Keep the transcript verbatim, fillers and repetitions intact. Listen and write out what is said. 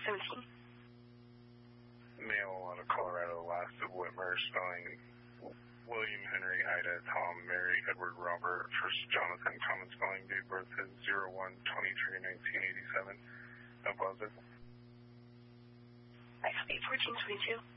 seventeen. Male out of Colorado, last of Whitmer, spelling William Henry Ida Tom Mary Edward Robert first Jonathan, common spelling, date of birth is zero one twenty-three nineteen eighty-seven. No positive. I copy fourteen twenty-two.